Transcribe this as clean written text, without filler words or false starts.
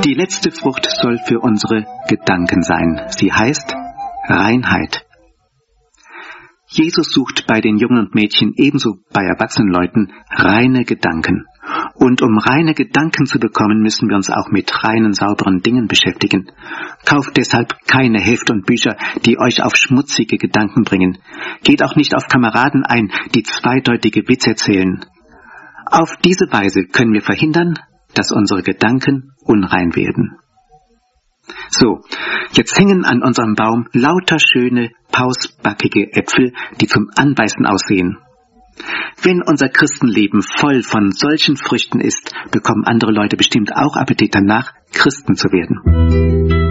Die letzte Frucht soll für unsere Gedanken sein. Sie heißt Reinheit. Jesus sucht bei den Jungen und Mädchen ebenso bei erwachsenen Leuten reine Gedanken. Und um reine Gedanken zu bekommen, müssen wir uns auch mit reinen, sauberen Dingen beschäftigen. Kauft deshalb keine Hefte und Bücher, die euch auf schmutzige Gedanken bringen. Geht auch nicht auf Kameraden ein, die zweideutige Witze erzählen. Auf diese Weise können wir verhindern, dass unsere Gedanken unrein werden. So, jetzt hängen an unserem Baum lauter schöne, pausbackige Äpfel, die zum Anbeißen aussehen. Wenn unser Christenleben voll von solchen Früchten ist, bekommen andere Leute bestimmt auch Appetit danach, Christen zu werden.